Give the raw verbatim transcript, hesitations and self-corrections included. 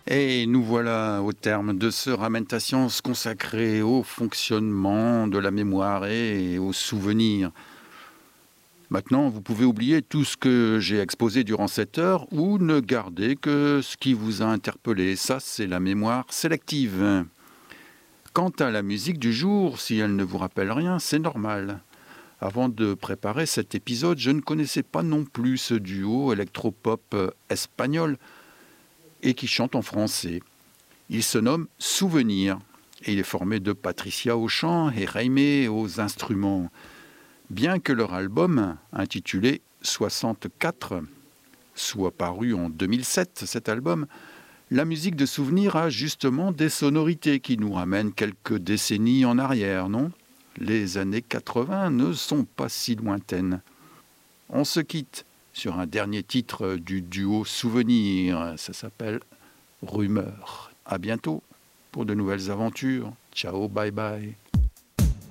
Et nous voilà au terme de ce Ramène ta science consacré au fonctionnement de la mémoire et aux souvenirs. Maintenant, vous pouvez oublier tout ce que j'ai exposé durant cette heure ou ne garder que ce qui vous a interpellé. Ça, c'est la mémoire sélective. Quant à la musique du jour, si elle ne vous rappelle rien, c'est normal. Avant de préparer cet épisode, je ne connaissais pas non plus ce duo électropop espagnol et qui chante en français. Il se nomme Souvenir et il est formé de Patricia au chant et Jaime aux instruments. Bien que leur album, intitulé soixante-quatre, soit paru en deux mille sept, cet album, la musique de Souvenir a justement des sonorités qui nous ramènent quelques décennies en arrière, non ? Les années quatre-vingts ne sont pas si lointaines. On se quitte sur un dernier titre du duo Souvenir, ça s'appelle Rumeur. À bientôt pour de nouvelles aventures. Ciao, bye bye.